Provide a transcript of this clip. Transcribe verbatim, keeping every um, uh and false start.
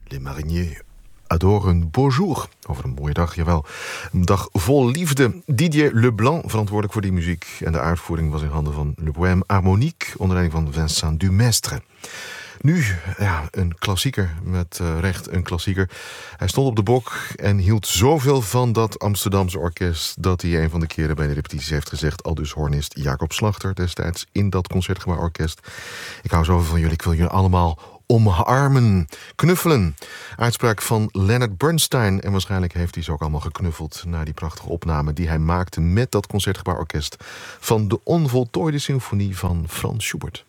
Les mariniers adorent un beau jour. Over een mooie dag, jawel. Een dag vol liefde. Didier Leblanc, verantwoordelijk voor die muziek. En de uitvoering was in handen van Le Poème Harmonique, onder leiding van Vincent Dumestre. Nu, ja, een klassieker, met uh, recht een klassieker. Hij stond op de bok en hield zoveel van dat Amsterdamse orkest dat hij een van de keren bij de repetities heeft gezegd, aldus hornist Jacob Slachter destijds in dat Concertgebouworkest. Ik hou zoveel van jullie, ik wil jullie allemaal omarmen, knuffelen. Uitspraak van Leonard Bernstein. En waarschijnlijk heeft hij ze ook allemaal geknuffeld na die prachtige opname die hij maakte met dat Concertgebouworkest van de onvoltooide symfonie van Frans Schubert.